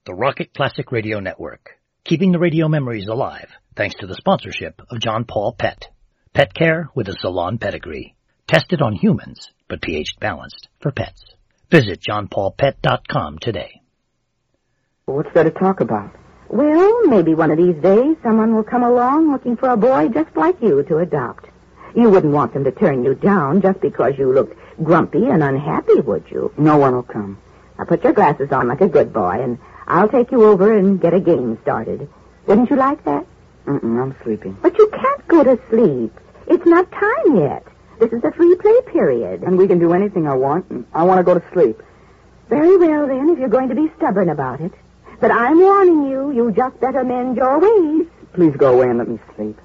the Rocket Classic Radio Network, keeping the radio memories alive thanks to the sponsorship of John Paul Pet. Pet care with a salon pedigree. Tested on humans, but pH balanced for pets. Visit johnpaulpet.com today. What's there to talk about? Well, maybe one of these days someone will come along looking for a boy just like you to adopt. You wouldn't want them to turn you down just because you looked grumpy and unhappy, would you? No one will come. Now put your glasses on like a good boy, and I'll take you over and get a game started. Wouldn't you like that? I'm sleeping. But you can't go to sleep. It's not time yet. This is a free play period. And we can do anything I want, and I want to go to sleep. Very well, then, if you're going to be stubborn about it. But I'm warning you, you just better mend your ways. Please go away and let me sleep.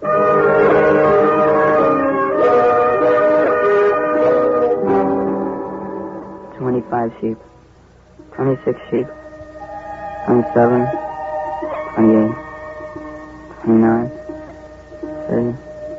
25 sheep. 26 sheep. 27. 28. 29. 30.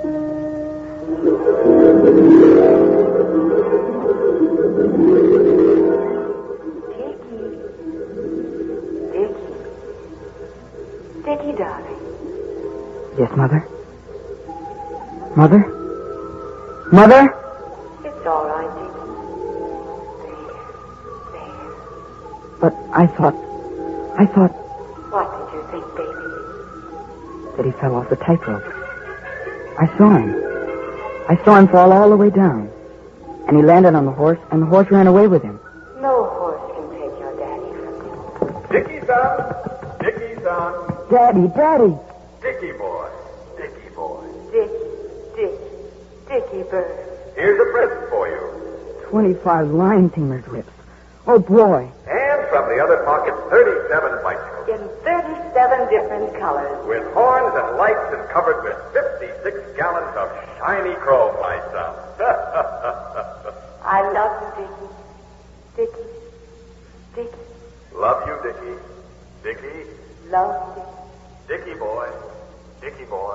Dickie, darling. Yes, Mother? Mother? Mother? It's all right, Dickie. There. But I thought... What did you think, baby? that he fell off the tightrope. I saw him. I saw him fall all the way down. And he landed on the horse, and the horse ran away with him. No horse can take your daddy from you. Dickie, son. Dickie, son. Daddy, Daddy. Dickie boy. Dickie boy. Dickie bird. Here's a present for you. 25 lion tamers' whips. Oh, boy. And from the other pocket, 37 bicycles. In 37 different colors. With horns and lights and covered with 56 gallons of shiny chrome, my son. I love you, Dickie. Dickie. Love you, Dickie. Dickie. Love you. Dickie boy. Dickie boy.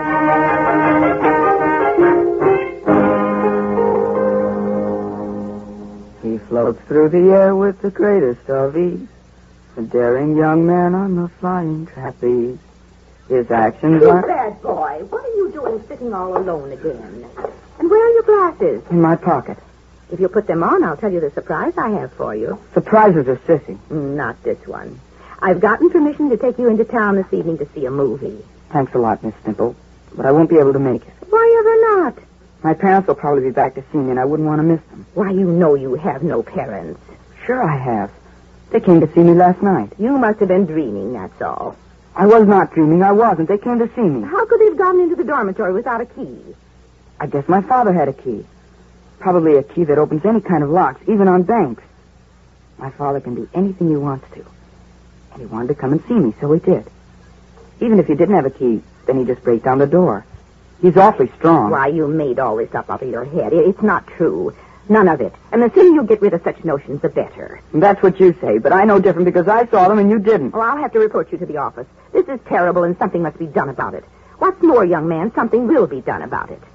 He floats through the air with the greatest of ease. A daring young man on the flying trapeze. His actions You are... bad boy. What are you doing sitting all alone again? And where are your glasses? in my pocket. If you put them on, I'll tell you the surprise I have for you. Surprises are sissy. Not this one. I've gotten permission to take you into town this evening to see a movie. Thanks a lot, Miss Stimple. But I won't be able to make it. Why ever not? My parents will probably be back to see me, and I wouldn't want to miss them. Why, you know you have no parents. Sure I have. They came to see me last night. You must have been dreaming, that's all. I was not dreaming. I wasn't. They came to see me. How could they have gotten into the dormitory without a key? I guess my father had a key. Probably a key that opens any kind of locks, even on banks. My father can do anything he wants to. And he wanted to come and see me, so he did. Even if he didn't have a key, then he'd just break down the door. He's awfully strong. Why, you made all this up out of your head. It's not true. None of it. And the sooner you get rid of such notions, the better. That's what you say, but I know different because I saw them and you didn't. Well, I'll have to report you to the office. This is terrible, and something must be done about it. What's more, young man, something will be done about it.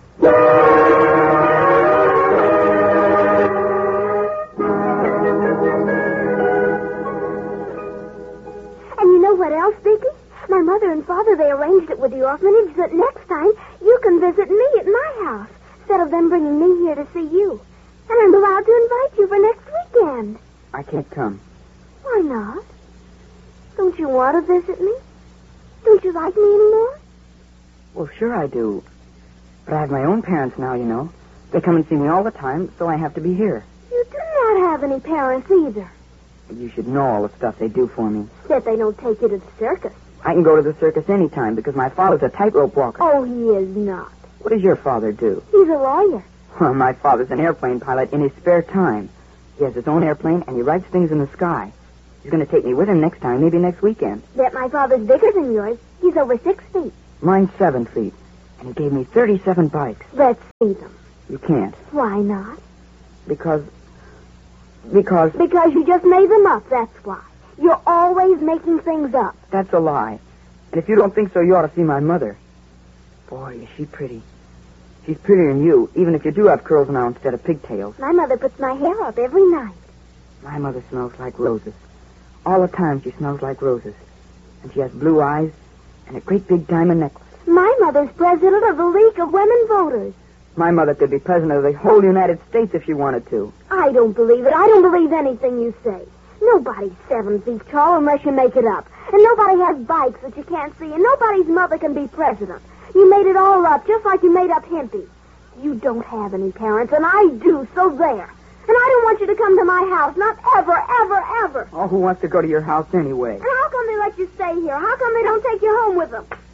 And you know what else, Dickie? My mother and father, they arranged it with the orphanage that next time you can visit me at my house instead of them bringing me here to see you. And I'm allowed to invite you for next weekend. I can't come. Why not? Don't you want to visit me? Don't you like me anymore? Well, sure I do. But I have my own parents now, you know. They come and see me all the time, so I have to be here. You do not have any parents either. You should know all the stuff they do for me. Except they don't take you to the circus. I can go to the circus anytime because my father's a tightrope walker. Oh, he is not. What does your father do? He's a lawyer. Well, my father's an airplane pilot in his spare time. He has his own airplane, and he writes things in the sky. He's going to take me with him next time, maybe next weekend. Bet my father's bigger than yours. He's over 6 feet. Mine's 7 feet, and he gave me 37 bikes. Let's see them. You can't. Why not? Because... Because you just made them up, that's why. You're always making things up. That's a lie. And if you don't think so, you ought to see my mother. Boy, is she pretty. She's prettier than you, even if you do have curls now instead of pigtails. My mother puts my hair up every night. My mother smells like roses. All the time she smells like roses. And she has blue eyes and a great big diamond necklace. My mother's president of the League of Women Voters. My mother could be president of the whole United States if she wanted to. I don't believe it. I don't believe anything you say. Nobody's 7 feet tall unless you make it up. And nobody has bikes that you can't see. And nobody's mother can be president. You made it all up, just like you made up Himpy. You don't have any parents, and I do, so there. And I don't want you to come to my house, not ever, ever, ever. Oh, who wants to go to your house anyway? And how come they let you stay here? How come they don't take you home with them?